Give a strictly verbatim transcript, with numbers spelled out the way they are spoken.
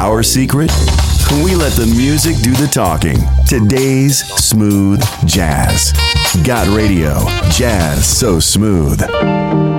Our secret? We let the music do the talking. Today's smooth jazz. Got Radio. Jazz so smooth.